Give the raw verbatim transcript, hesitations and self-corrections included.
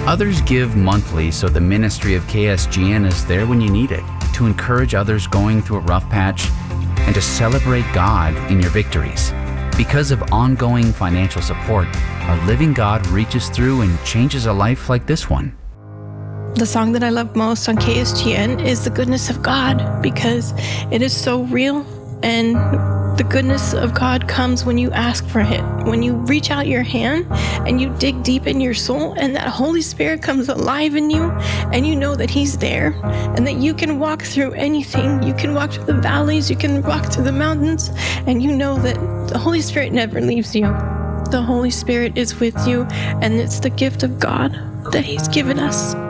Others give monthly, so the ministry of K S G N is there when you need it, to encourage others going through a rough patch and to celebrate God in your victories. Because of ongoing financial support, our living God reaches through and changes a life like this one. The song that I love most on K S G N is The Goodness of God, because it is so real, and the goodness of God comes when you ask for it, when you reach out your hand and you dig deep in your soul, and that Holy Spirit comes alive in you, and you know that He's there, and that you can walk through anything. You can walk through the valleys, you can walk through the mountains, and you know that the Holy Spirit never leaves you. The Holy Spirit is with you, and it's the gift of God that He's given us.